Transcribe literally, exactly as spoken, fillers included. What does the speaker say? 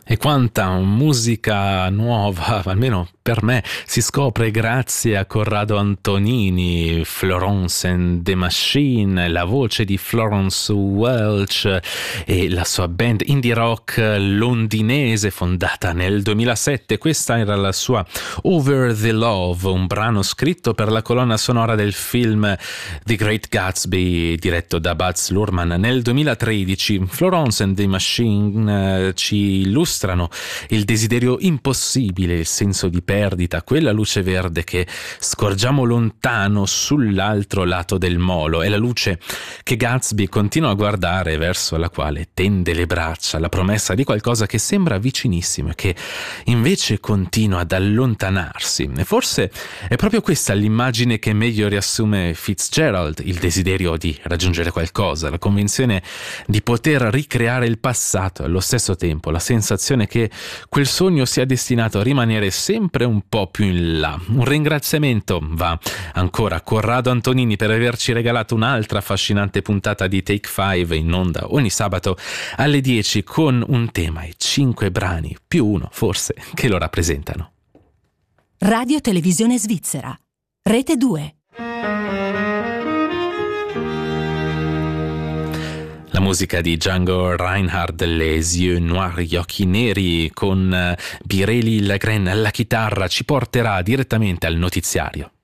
E quanta musica nuova, almeno per me, si scopre grazie a Corrado Antonini, Florence and the Machine, la voce di Florence Welch e la sua band indie rock londinese fondata nel duemilasette. Questa era la sua Over the Love, un brano scritto per la colonna sonora del film The Great Gatsby diretto da Baz Luhrmann nel duemilatredici. Florence and the Machine eh, ci illustra il desiderio impossibile, il senso di perdita, quella luce verde che scorgiamo lontano sull'altro lato del molo. È la luce che Gatsby continua a guardare, verso la quale tende le braccia, la promessa di qualcosa che sembra vicinissimo e che invece continua ad allontanarsi. E forse è proprio questa l'immagine che meglio riassume Fitzgerald: il desiderio di raggiungere qualcosa, la convinzione di poter ricreare il passato e allo stesso tempo la sensazione che quel sogno sia destinato a rimanere sempre un po' più in là. Un ringraziamento va ancora a Corrado Antonini per averci regalato un'altra affascinante puntata di Take Five in onda ogni sabato alle dieci con un tema e cinque brani più uno forse che lo rappresentano. Radio Televisione Svizzera, Rete due. La musica di Django Reinhardt, Les Yeux Noirs, gli occhi neri, con Bireli Lagren alla chitarra, ci porterà direttamente al notiziario.